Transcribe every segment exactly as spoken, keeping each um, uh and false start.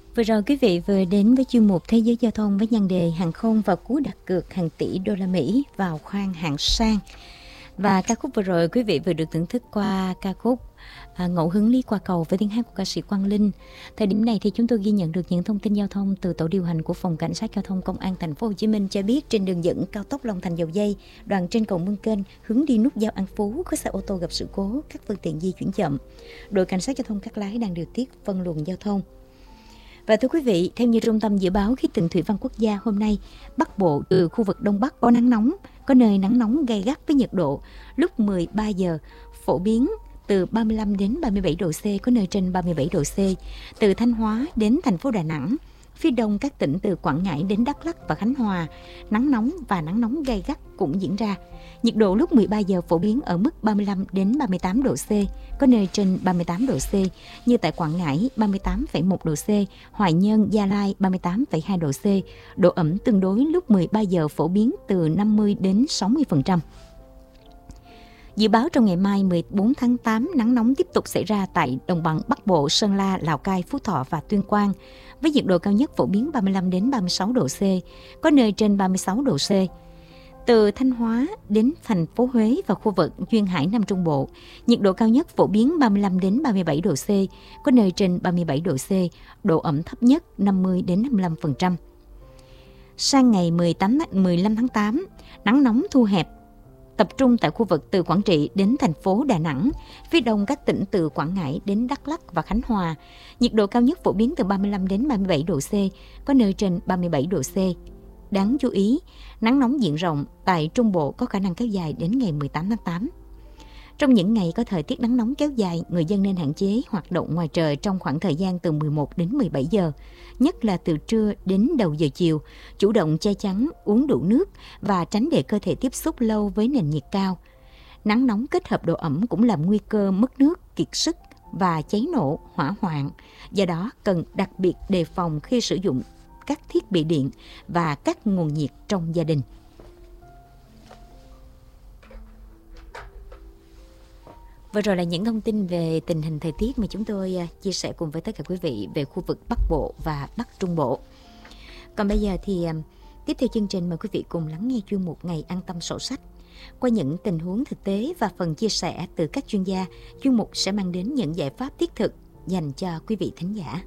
Vừa rồi quý vị vừa đến với chuyên mục Thế giới giao thông với nhan đề hàng không và cú đặt cược hàng tỷ đô la Mỹ vào khoang hạng sang. Và ca khúc vừa rồi quý vị vừa được thưởng thức qua ca khúc à, Ngẫu hứng Lý Qua Cầu với tiếng hát của ca sĩ Quang Linh. Thời điểm này thì chúng tôi ghi nhận được những thông tin giao thông từ tổ điều hành của Phòng Cảnh sát Giao thông Công an Thành phố Hồ Chí Minh cho biết trên đường dẫn cao tốc Long Thành Dầu Giây, đoạn trên cầu Mương Kênh hướng đi nút giao An Phú có xe ô tô gặp sự cố, các phương tiện di chuyển chậm. Đội Cảnh sát Giao thông Cát Lái đang điều tiết phân luồng giao thông. Và thưa quý vị, theo như Trung tâm Dự báo Khí tượng Thủy văn Quốc gia, hôm nay, Bắc Bộ từ khu vực Đông Bắc có nắng nóng, có nơi nắng nóng gay gắt với nhiệt độ lúc mười ba giờ, phổ biến từ ba mươi lăm đến ba mươi bảy độ C, có nơi trên ba mươi bảy độ C. Từ Thanh Hóa đến thành phố Đà Nẵng, phía đông các tỉnh từ Quảng Ngãi đến Đắk Lắk và Khánh Hòa, nắng nóng và nắng nóng gay gắt cũng diễn ra. Nhiệt độ lúc mười ba giờ phổ biến ở mức ba mươi lăm đến ba mươi tám độ C, có nơi trên ba mươi tám độ C, như tại Quảng Ngãi ba mươi tám phẩy một độ C, Hoài Nhơn, Gia Lai ba mươi tám phẩy hai độ C. Độ ẩm tương đối lúc mười ba giờ phổ biến từ năm mươi đến sáu mươi phần trăm. Dự báo trong ngày mai mười bốn tháng tám, nắng nóng tiếp tục xảy ra tại đồng bằng Bắc Bộ, Sơn La, Lào Cai, Phú Thọ và Tuyên Quang, với nhiệt độ cao nhất phổ biến ba mươi lăm đến ba mươi sáu độ C, có nơi trên ba mươi sáu độ C. Từ Thanh Hóa đến thành phố Huế và khu vực duyên hải Nam Trung Bộ, nhiệt độ cao nhất phổ biến ba mươi lăm đến ba mươi bảy độ C, có nơi trên ba mươi bảy độ C, độ ẩm thấp nhất năm mươi đến năm mươi lăm phần trăm. Sang ngày mười tám, mười lăm tháng tám, nắng nóng thu hẹp, tập trung tại khu vực từ Quảng Trị đến thành phố Đà Nẵng, phía đông các tỉnh từ Quảng Ngãi đến Đắk Lắk và Khánh Hòa. Nhiệt độ cao nhất phổ biến từ ba mươi lăm đến ba mươi bảy độ C, có nơi trên ba mươi bảy độ C. Đáng chú ý, nắng nóng diện rộng tại Trung Bộ có khả năng kéo dài đến ngày mười tám tháng tám. Trong những ngày có thời tiết nắng nóng kéo dài, người dân nên hạn chế hoạt động ngoài trời trong khoảng thời gian từ mười một đến mười bảy giờ, nhất là từ trưa đến đầu giờ chiều, chủ động che chắn, uống đủ nước và tránh để cơ thể tiếp xúc lâu với nền nhiệt cao. Nắng nóng kết hợp độ ẩm cũng làm nguy cơ mất nước, kiệt sức và cháy nổ, hỏa hoạn. Do đó, cần đặc biệt đề phòng khi sử dụng các thiết bị điện và các nguồn nhiệt trong gia đình. Vừa rồi là những thông tin về tình hình thời tiết mà chúng tôi chia sẻ cùng với tất cả quý vị về khu vực Bắc Bộ và Bắc Trung Bộ. Còn bây giờ thì tiếp theo chương trình mời quý vị cùng lắng nghe chuyên mục Ngày An Tâm Sổ Sách. Qua những tình huống thực tế và phần chia sẻ từ các chuyên gia, chuyên mục sẽ mang đến những giải pháp thiết thực dành cho quý vị thính giả.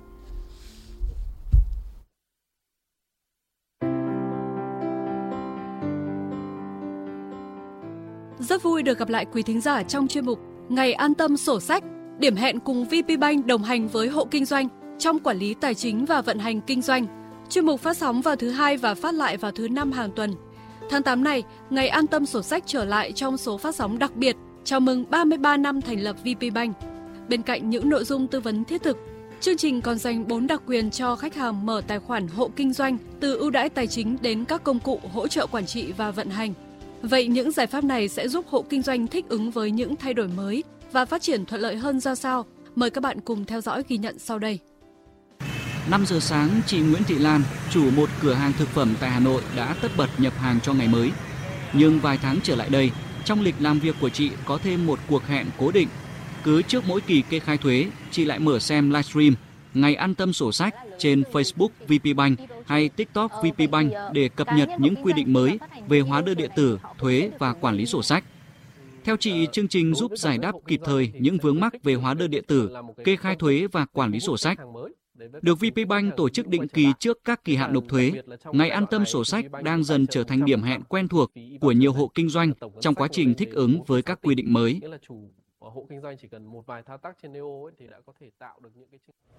Rất vui được gặp lại quý thính giả trong chuyên mục Ngày An Tâm Sổ Sách, điểm hẹn cùng vê pê Bank đồng hành với hộ kinh doanh trong quản lý tài chính và vận hành kinh doanh. Chuyên mục phát sóng vào thứ hai và phát lại vào thứ năm hàng tuần. Tháng tám này, Ngày An Tâm Sổ Sách trở lại trong số phát sóng đặc biệt chào mừng ba mươi ba năm thành lập vê pê Bank. Bên cạnh những nội dung tư vấn thiết thực, chương trình còn dành bốn đặc quyền cho khách hàng mở tài khoản hộ kinh doanh, từ ưu đãi tài chính đến các công cụ hỗ trợ quản trị và vận hành. Vậy những giải pháp này sẽ giúp hộ kinh doanh thích ứng với những thay đổi mới và phát triển thuận lợi hơn ra sao? Mời các bạn cùng theo dõi ghi nhận sau đây. năm giờ sáng, chị Nguyễn Thị Lan, chủ một cửa hàng thực phẩm tại Hà Nội đã tất bật nhập hàng cho ngày mới. Nhưng vài tháng trở lại đây, trong lịch làm việc của chị có thêm một cuộc hẹn cố định. Cứ trước mỗi kỳ kê khai thuế, chị lại mở xem livestream Ngày An Tâm Sổ Sách trên Facebook vê pê Bank hay TikTok vê pê Bank để cập nhật những quy định mới về hóa đơn điện tử, thuế và quản lý sổ sách. Theo chị, chương trình giúp giải đáp kịp thời những vướng mắc về hóa đơn điện tử, kê khai thuế và quản lý sổ sách. Được vê pê Bank tổ chức định kỳ trước các kỳ hạn nộp thuế, Ngày An Tâm Sổ Sách đang dần trở thành điểm hẹn quen thuộc của nhiều hộ kinh doanh trong quá trình thích ứng với các quy định mới. Hộ kinh doanh chỉ cần một vài thao tác trên neo ấy thì đã có thể tạo được những cái.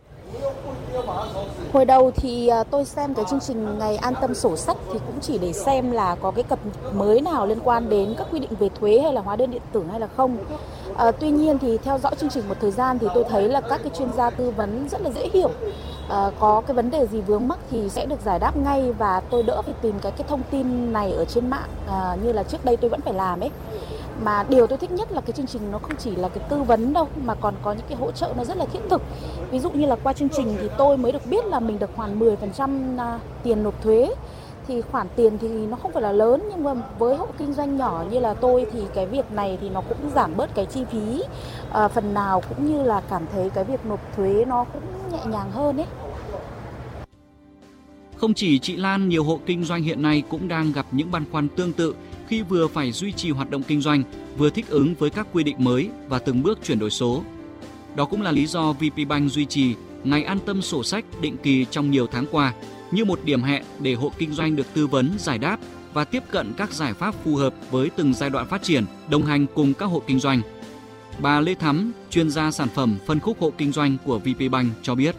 Hồi đầu thì tôi xem cái chương trình Ngày An Tâm Sổ Sách thì cũng chỉ để xem là có cái cập mới nào liên quan đến các quy định về thuế hay là hóa đơn điện tử hay là không. À, tuy nhiên thì theo dõi chương trình một thời gian thì tôi thấy là các cái chuyên gia tư vấn rất là dễ hiểu. À, có cái vấn đề gì vướng mắc thì sẽ được giải đáp ngay và tôi đỡ phải tìm cái cái thông tin này ở trên mạng à, như là trước đây tôi vẫn phải làm ấy. Mà điều tôi thích nhất là cái chương trình nó không chỉ là cái tư vấn đâu mà còn có những cái hỗ trợ nó rất là thiết thực. Ví dụ như là qua chương trình thì tôi mới được biết là mình được hoàn mười phần trăm tiền nộp thuế. Thì khoản tiền thì nó không phải là lớn nhưng mà với hộ kinh doanh nhỏ như là tôi thì cái việc này thì nó cũng giảm bớt cái chi phí à, phần nào cũng như là cảm thấy cái việc nộp thuế nó cũng nhẹ nhàng hơn ấy. Không chỉ chị Lan, nhiều hộ kinh doanh hiện nay cũng đang gặp những băn khoăn tương tự khi vừa phải duy trì hoạt động kinh doanh, vừa thích ứng với các quy định mới và từng bước chuyển đổi số. Đó cũng là lý do vê pê Bank duy trì ngày an tâm sổ sách định kỳ trong nhiều tháng qua như một điểm hẹn để hộ kinh doanh được tư vấn, giải đáp và tiếp cận các giải pháp phù hợp với từng giai đoạn phát triển, đồng hành cùng các hộ kinh doanh. Bà Lê Thắm, chuyên gia sản phẩm phân khúc hộ kinh doanh của vê pê Bank cho biết.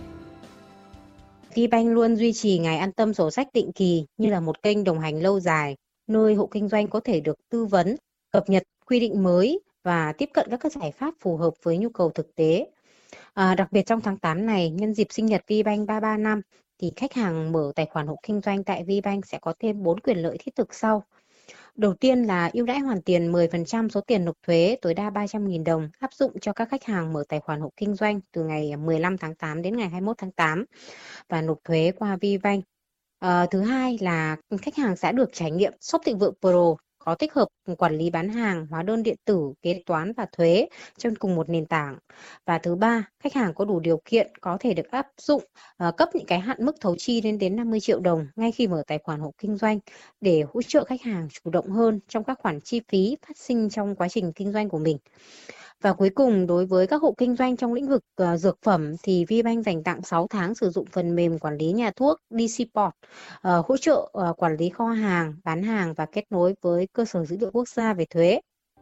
vê pê Bank luôn duy trì ngày an tâm sổ sách định kỳ như là một kênh đồng hành lâu dài, nơi hộ kinh doanh có thể được tư vấn, cập nhật quy định mới và tiếp cận các giải pháp phù hợp với nhu cầu thực tế. À, đặc biệt trong tháng tám này, nhân dịp sinh nhật vê pê Bank ba mươi ba năm, thì khách hàng mở tài khoản hộ kinh doanh tại vê pê Bank sẽ có thêm bốn quyền lợi thiết thực sau. Đầu tiên là ưu đãi hoàn tiền mười phần trăm số tiền nộp thuế tối đa ba trăm nghìn đồng áp dụng cho các khách hàng mở tài khoản hộ kinh doanh từ ngày mười lăm tháng tám đến ngày hai mươi mốt tháng tám và nộp thuế qua vê pê Bank. À, thứ hai là khách hàng sẽ được trải nghiệm shop thịnh vượng Pro, có tích hợp quản lý bán hàng, hóa đơn điện tử, kế toán và thuế trên cùng một nền tảng. Và thứ ba, khách hàng có đủ điều kiện có thể được áp dụng uh, cấp những cái hạn mức thấu chi lên đến năm mươi triệu đồng ngay khi mở tài khoản hộ kinh doanh để hỗ trợ khách hàng chủ động hơn trong các khoản chi phí phát sinh trong quá trình kinh doanh của mình. Và cuối cùng, đối với các hộ kinh doanh trong lĩnh vực uh, dược phẩm thì vê pê Bank dành tặng sáu tháng sử dụng phần mềm quản lý nhà thuốc đê xê Port, uh, hỗ trợ uh, quản lý kho hàng, bán hàng và kết nối với cơ sở dữ liệu quốc gia về thuế.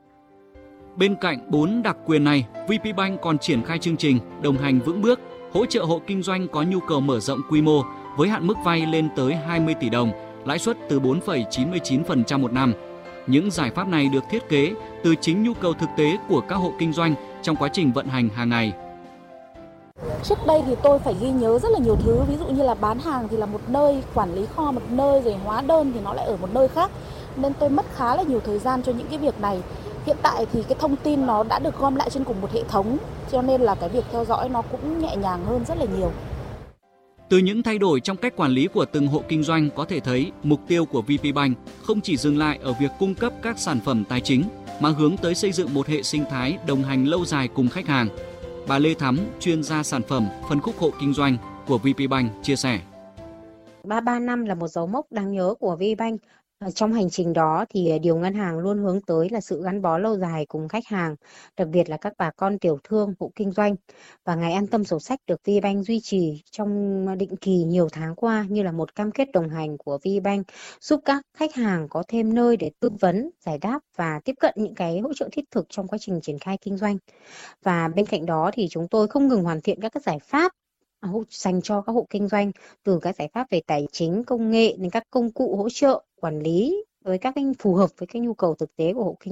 Bên cạnh bốn đặc quyền này, vê pê Bank còn triển khai chương trình đồng hành vững bước, hỗ trợ hộ kinh doanh có nhu cầu mở rộng quy mô với hạn mức vay lên tới hai mươi tỷ đồng, lãi suất từ bốn phẩy chín mươi chín phần trăm một năm. Những giải pháp này được thiết kế từ chính nhu cầu thực tế của các hộ kinh doanh trong quá trình vận hành hàng ngày. Trước đây thì tôi phải ghi nhớ rất là nhiều thứ, ví dụ như là bán hàng thì là một nơi, quản lý kho một nơi, rồi hóa đơn thì nó lại ở một nơi khác. Nên tôi mất khá là nhiều thời gian cho những cái việc này. Hiện tại thì cái thông tin nó đã được gom lại trên cùng một hệ thống, cho nên là cái việc theo dõi nó cũng nhẹ nhàng hơn rất là nhiều. Từ những thay đổi trong cách quản lý của từng hộ kinh doanh có thể thấy mục tiêu của vê pê Bank không chỉ dừng lại ở việc cung cấp các sản phẩm tài chính mà hướng tới xây dựng một hệ sinh thái đồng hành lâu dài cùng khách hàng. Bà Lê Thắm, chuyên gia sản phẩm phân khúc hộ kinh doanh của vê pê Bank chia sẻ. ba mươi ba năm là một dấu mốc đáng nhớ của vê pê Bank. Trong hành trình đó thì điều ngân hàng luôn hướng tới là sự gắn bó lâu dài cùng khách hàng, đặc biệt là các bà con tiểu thương, hộ kinh doanh. Và ngày an tâm sổ sách được vê pê Bank duy trì trong định kỳ nhiều tháng qua như là một cam kết đồng hành của vê pê Bank, giúp các khách hàng có thêm nơi để tư vấn, giải đáp và tiếp cận những cái hỗ trợ thiết thực trong quá trình triển khai kinh doanh. Và bên cạnh đó thì chúng tôi không ngừng hoàn thiện các cái giải pháp dành cho các hộ kinh doanh, từ các giải pháp về tài chính, công nghệ đến các công cụ hỗ trợ quản lý với các phù hợp với cái nhu cầu thực tế của hộ kinh